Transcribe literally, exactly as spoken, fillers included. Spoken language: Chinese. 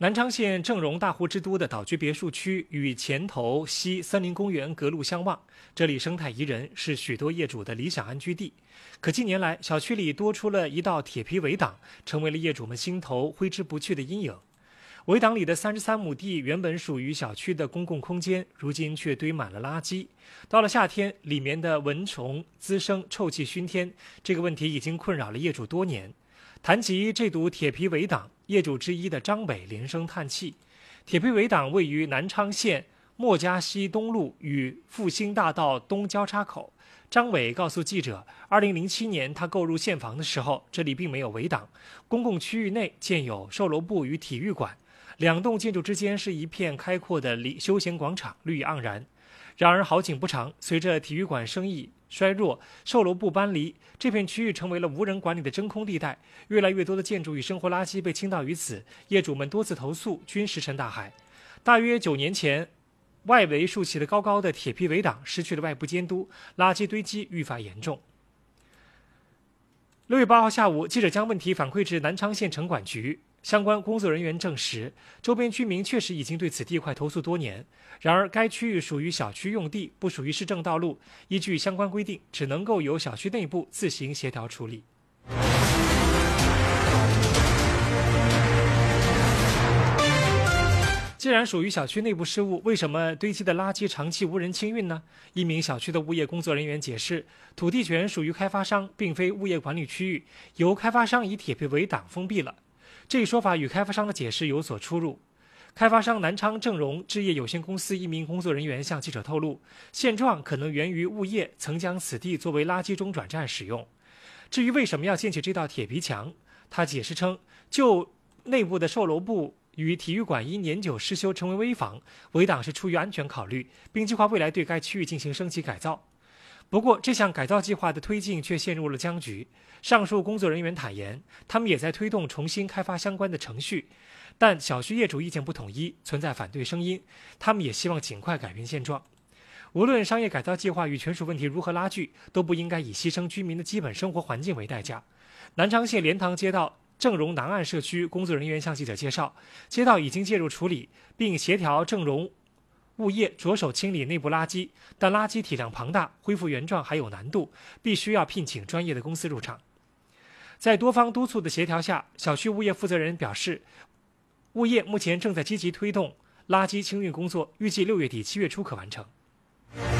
南昌县正荣大湖之都的岛居别墅区与前头西森林公园隔路相望，这里生态宜人，是许多业主的理想安居地。可近年来，小区里多出了一道铁皮围挡，成为了业主们心头挥之不去的阴影。围挡里的三十三亩地原本属于小区的公共空间，如今却堆满了垃圾。到了夏天，里面的蚊虫滋生，臭气熏天，这个问题已经困扰了业主多年。谈及这堵铁皮围挡，业主之一的张伟连声叹气。铁皮围挡位于南昌县莫家溪东路与复兴大道东交叉口。张伟告诉记者，二零零七年他购入现房的时候，这里并没有围挡，公共区域内建有售楼部与体育馆，两栋建筑之间是一片开阔的休闲广场，绿意盎然。然而好景不长，随着体育馆生意衰弱，售楼部搬离，这片区域成为了无人管理的真空地带，越来越多的建筑与生活垃圾被倾倒于此，业主们多次投诉均石沉大海。大约九年前，外围竖起了高高的铁皮围挡，失去了外部监督，垃圾堆积愈发严重。六月八号下午，记者将问题反馈至南昌县城管局，相关工作人员证实，周边居民确实已经对此地块投诉多年。然而，该区域属于小区用地，不属于市政道路，依据相关规定，只能够由小区内部自行协调处理。既然属于小区内部事务，为什么堆积的垃圾长期无人清运呢？一名小区的物业工作人员解释，土地权属于开发商，并非物业管理区域，由开发商以铁皮围挡封闭了。这一说法与开发商的解释有所出入。开发商南昌正荣置业有限公司一名工作人员向记者透露，现状可能源于物业曾将此地作为垃圾中转站使用。至于为什么要建起这道铁皮墙，他解释称，就内部的售楼部与体育馆因年久失修成为危房，围挡是出于安全考虑，并计划未来对该区域进行升级改造。不过，这项改造计划的推进却陷入了僵局。上述工作人员坦言，他们也在推动重新开发相关的程序，但小区业主意见不统一，存在反对声音。他们也希望尽快改变现状。无论商业改造计划与权属问题如何拉锯，都不应该以牺牲居民的基本生活环境为代价。南昌县莲塘街道正荣南岸社区工作人员向记者介绍，街道已经介入处理，并协调正荣物业着手清理内部垃圾，但垃圾体量庞大，恢复原状还有难度，必须要聘请专业的公司入场。在多方督促的协调下，小区物业负责人表示，物业目前正在积极推动垃圾清运工作，预计六月底七月初可完成。